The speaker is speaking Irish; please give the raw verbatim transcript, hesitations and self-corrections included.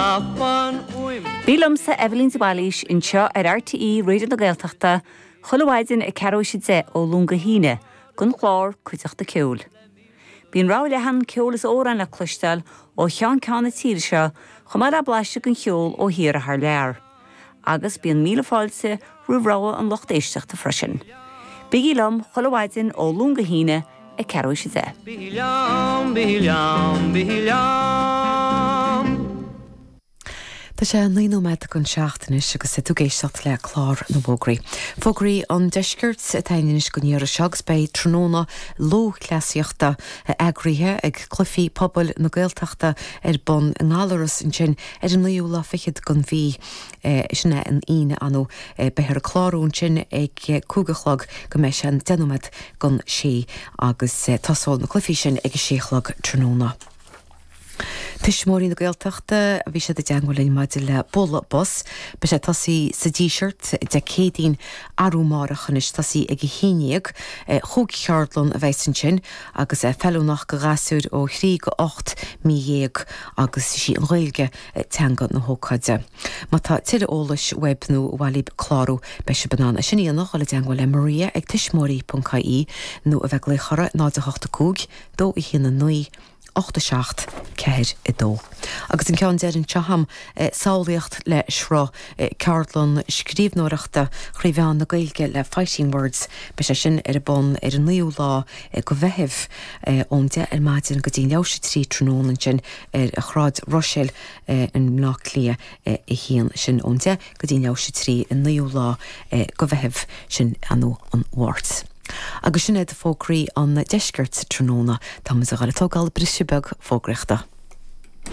Bílam sa Evelyn Zabalish in seo ar R T E Radio na Gaeltachta chulahhaidin a ceróisiid sé ó Lunga Híne gon chlár cuiteachta ceol. Bín rá lehan ceol is óran le clustal ó chean cána tíre seo chumar a blaiste gon cheol ó hir a haar lear. Agus bíon míle fáilse ruhráha an locht éisteachta freisin. Bigí lom chulahhaidin ó Lunga Híne a ceróisiid sé. Bihílam, bihílam, bihílam. Tá sé naíoméid gon seachtanis agus sé tú géisteach le chlár na bógraí. Fógraí an deisgirt a tainis go níar a seags bei tróna ló cléasiachta agríthe ag clufií pobl na Gaeltachta ar bon ngálaras in sin ar an naúla fichiid gon bhí sinna an ine anú beir a chlárún sin ag cúgachlog go mééis an denúméid gon sé agus tasáil na clufií sin ag séchlog tróna. Tuismóí na Gaeltachta a bhí sé de deanghfuil maid le bolla bus, be sé tasí sa t-shirt de cédín arúmárachanis tasí ag híineag chúg cheartlan a bheitsin sin agus fellúnach go gasúd ó chrí go ocht mí dhéag agus sí an réilge teanga na hócaide. Má tá tiile ólais webnú bhhailib chlárú be se banán a sinníanach le deanghfuil le Maria ag tuismóí pont ca í nó a bheith le chora náid a chota cúg dó i chéna nuí ochta seacht ceir i dó. Agus an ceann deir an teham sálaíocht le srá ceartlan scríbhnóireachta chríomheán na Gaeilge le fighting words be sé sin ar a bon ar an níú lá go bheitheh ón de ar maidin go dtí leabhsa trí trónán sin ar a chráid Roisil an mnách lia i hían sin ón de go dtí leabhsa trí an níú lá go bheitheh sin anú an Words. Agus sin é a fógraí an deisgirt tróna tá mas a gáil tógáil brisibeg fógrachta.